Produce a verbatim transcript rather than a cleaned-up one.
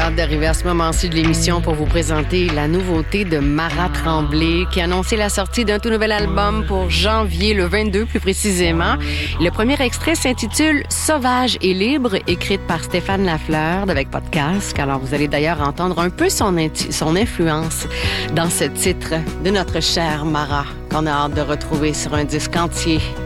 hâte d'arriver à ce moment-ci de l'émission pour vous présenter la nouveauté de Mara Tremblay, qui a annoncé la sortie d'un tout nouvel album pour janvier, le vingt-deux plus précisément. Le premier extrait s'intitule « Sauvage et libre », écrite par Stéphane Lafleur avec Podcast. Alors, vous allez d'ailleurs entendre un peu son, inti- son influence dans ce titre de notre chère Mara, qu'on a hâte de retrouver sur un disque entier